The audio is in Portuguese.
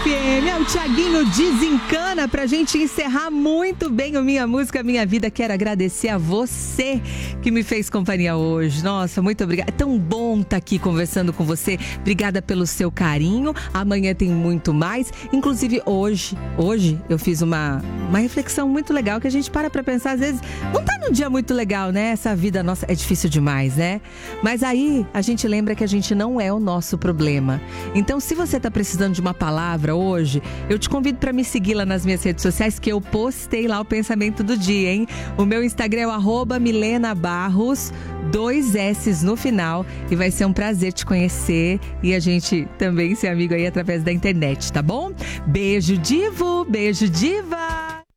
FM, é o Thiaguinho Desencana pra gente encerrar muito bem o Minha Música, Minha Vida. Quero agradecer a você que me fez companhia hoje. Nossa, muito obrigada. É tão bom estar aqui conversando com você. Obrigada pelo seu carinho. Amanhã tem muito mais. Inclusive hoje eu fiz uma reflexão muito legal que a gente para pra pensar. Às vezes não tá num dia muito legal, né? Essa vida nossa é difícil demais, né? Mas aí a gente lembra que a gente não é o nosso problema. Então, se você tá precisando de uma palavra hoje, eu te convido para me seguir lá nas minhas redes sociais, que eu postei lá o pensamento do dia, hein? O meu Instagram é o @milenabarros, 2 S's no final, e vai ser um prazer te conhecer e a gente também ser amigo aí através da internet, tá bom? Beijo, Divo! Beijo, Diva!